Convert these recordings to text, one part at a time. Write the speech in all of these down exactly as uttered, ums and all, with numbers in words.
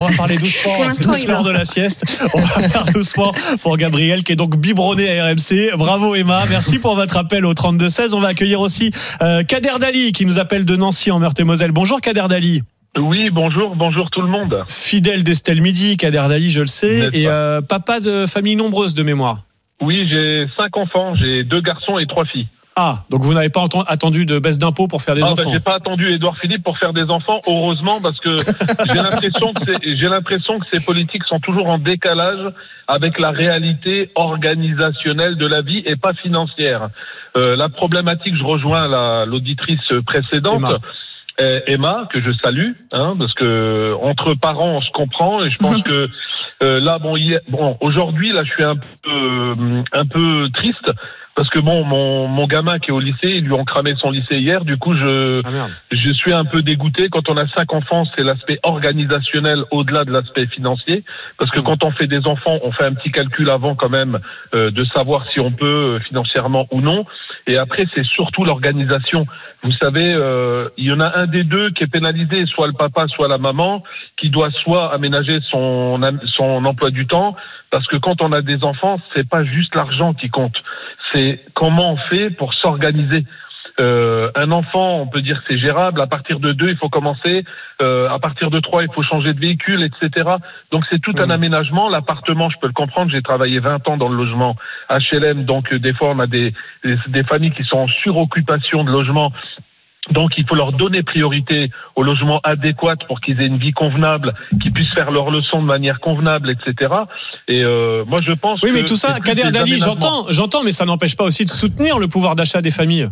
va parler doucement, c'est tous l'heure de la sieste. On va faire doucement pour Gabriel qui est donc biberonné à R M C. Bravo Emma, merci pour votre appel au trente-deux seize. On va accueillir aussi euh, Kader Dali qui nous appelle de Nancy en Meurthe-et-Moselle. Bonjour Kader Dali. Oui, bonjour, bonjour tout le monde. Fidèle d'Estelle Midi, Kader Dali, je le sais, et euh, papa de famille nombreuse de mémoire. Oui, j'ai cinq enfants, j'ai deux garçons et trois filles. Ah, donc vous n'avez pas attendu de baisse d'impôts pour faire des ah, enfants. Ben, j'ai pas attendu Édouard Philippe pour faire des enfants, heureusement, parce que j'ai l'impression que c'est, j'ai l'impression que ces politiques sont toujours en décalage avec la réalité organisationnelle de la vie et pas financière. Euh, la problématique, je rejoins la, l'auditrice précédente. Emma. Euh, Emma, que je salue, hein, parce que entre parents on se comprend et je pense que euh, là bon, hier, bon aujourd'hui là je suis un peu euh, un peu triste parce que bon mon mon gamin qui est au lycée, ils lui ont cramé son lycée hier, du coup je ah, je suis un peu dégoûté. Quand on a cinq enfants, c'est l'aspect organisationnel au-delà de l'aspect financier, parce que mmh. quand on fait des enfants, on fait un petit calcul avant quand même euh, de savoir si on peut euh, financièrement ou non, et après c'est surtout l'organisation. Vous savez, euh, il y en a un des deux qui est pénalisé, soit le papa, soit la maman, qui doit soit aménager son son emploi du temps, parce que quand on a des enfants, c'est pas juste l'argent qui compte, c'est comment on fait pour s'organiser. Euh, un enfant, on peut dire que c'est gérable. À partir de deux, il faut commencer. Euh, à partir de trois, il faut changer de véhicule, et cetera. Donc c'est tout mmh. un aménagement. L'appartement, je peux le comprendre. J'ai travaillé vingt ans dans le logement H L M, donc des fois on a des des, des familles qui sont en suroccupation de logement. Donc il faut leur donner priorité au logement adéquat pour qu'ils aient une vie convenable, qu'ils puissent faire leurs leçons de manière convenable, et cetera. Et euh, moi je pense. Oui, que mais tout ça, Kader Dali, j'entends, j'entends, mais ça n'empêche pas aussi de soutenir le pouvoir d'achat des familles.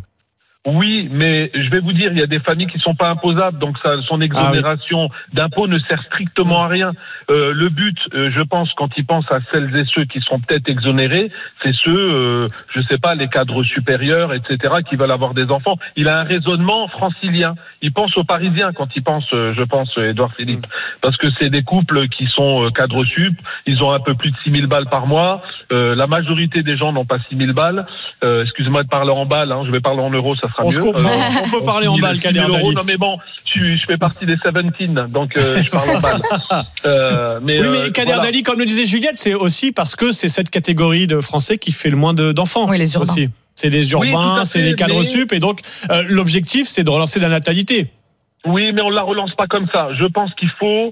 Oui, mais je vais vous dire, il y a des familles qui sont pas imposables, donc ça, son exonération ah oui. d'impôts ne sert strictement à rien. Euh, le but, euh, je pense, quand il pense à celles et ceux qui seront peut-être exonérés, c'est ceux, euh, je sais pas, les cadres supérieurs, et cetera, qui veulent avoir des enfants. Il a un raisonnement francilien. Il pense aux Parisiens quand il pense, euh, je pense, Édouard Philippe, parce que c'est des couples qui sont euh, cadres sup, ils ont un peu plus de six mille balles par mois. Euh, la majorité des gens n'ont pas six mille balles. Euh, excusez-moi de parler en balles, hein, je vais parler en euros, ça sera on mieux. Se comprend, euh, on peut parler en balles, Kader Dali. Non mais bon, je, je fais partie des dix-sept, donc euh, je parle en balles. Euh, mais, oui, mais euh, Kader voilà. Dali, comme le disait Juliette, c'est aussi parce que c'est cette catégorie de Français qui fait le moins de, d'enfants. Oui, les urbains. Aussi. C'est les urbains, oui, c'est les cadres mais... sup, et donc euh, l'objectif, c'est de relancer la natalité. Oui, mais on la relance pas comme ça. Je pense qu'il faut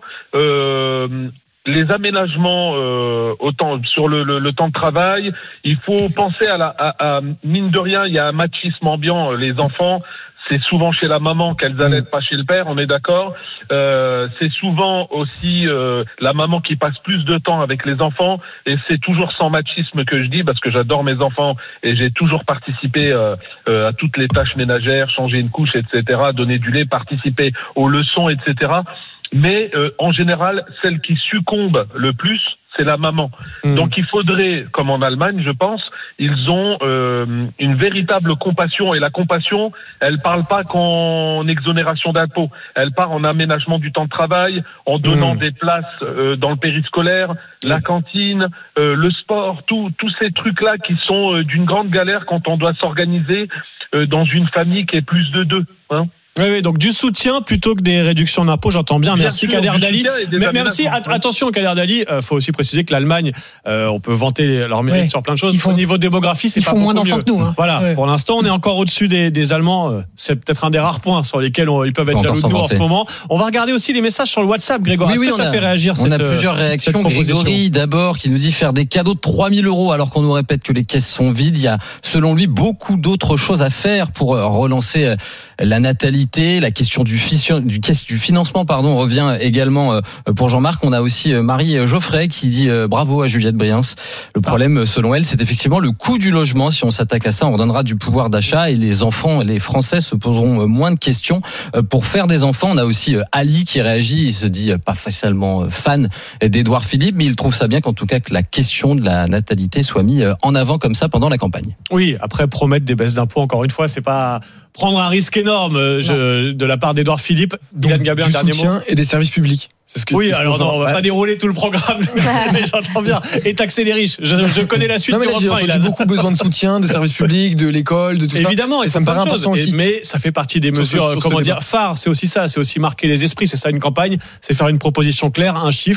euh, les aménagements euh, autant sur le, le, le temps de travail. Il faut penser à la à, à mine de rien, il y a un machisme ambiant. Les enfants, c'est souvent chez la maman qu'elles allaitent, pas chez le père, on est d'accord. Euh, c'est souvent aussi euh, la maman qui passe plus de temps avec les enfants, et c'est toujours sans machisme que je dis, parce que j'adore mes enfants et j'ai toujours participé euh, euh, à toutes les tâches ménagères, changer une couche, et cetera, donner du lait, participer aux leçons, et cetera. Mais euh, en général, celle qui succombe le plus, c'est la maman. Mmh. Donc il faudrait, comme en Allemagne, je pense, ils ont euh, une véritable compassion. Et la compassion, elle parle pas qu'en exonération d'impôts. Elle part en aménagement du temps de travail, en donnant mmh. des places euh, dans le périscolaire, mmh. la cantine, euh, le sport, tout, tous ces trucs-là qui sont euh, d'une grande galère quand on doit s'organiser euh, dans une famille qui est plus de deux. Hein. Oui, oui, donc du soutien plutôt que des réductions d'impôts, j'entends bien. bien merci Kader Dali. Mais merci. At- attention Kader Dali, euh, faut aussi préciser que l'Allemagne, euh, on peut vanter leur mérite ouais. sur plein de choses. Font, Au niveau démographie, c'est pas beaucoup mieux. Ils font moins d'enfants que nous. Hein. Voilà. Ouais. Pour l'instant, on est encore au-dessus des, des Allemands. C'est peut-être un des rares points sur lesquels on, ils peuvent être jaloux de nous en ce moment. On va regarder aussi les messages sur le WhatsApp, Grégoire. Oui, Est-ce oui, que ça a, fait réagir On cette, a plusieurs réactions. Grégory, d'abord, qui nous dit faire des cadeaux de trois mille euros alors qu'on nous répète que les caisses sont vides. Il y a, selon lui, beaucoup d'autres choses à faire pour relancer la natalité, la question du, fission, du, du financement pardon, revient également pour Jean-Marc. On a aussi Marie Geoffrey qui dit bravo à Juliette Briens. Le problème, selon elle, c'est effectivement le coût du logement. Si on s'attaque à ça, on redonnera du pouvoir d'achat et les enfants, les Français se poseront moins de questions pour faire des enfants. On a aussi Ali qui réagit. Il se dit pas facilement fan d'Édouard Philippe, mais il trouve ça bien qu'en tout cas que la question de la natalité soit mise en avant comme ça pendant la campagne. Oui, après promettre des baisses d'impôts, encore une fois, c'est pas prendre un risque énorme je, de la part d'Édouard Philippe. Donc, du soutien et des services publics. C'est ce que oui, c'est alors non, on va pas dérouler tout le programme, mais j'entends bien. Et taxer les riches. Je, je connais la suite non, mais du là, refrain. J'ai, j'ai beaucoup besoin de soutien, de services publics, de l'école, de tout Évidemment, ça. Évidemment, et ça me paraît important aussi. Et, mais ça fait partie des mesures, sur, sur comment dire, phares. C'est aussi ça, c'est aussi marquer les esprits. C'est ça une campagne, c'est faire une proposition claire, un chiffre.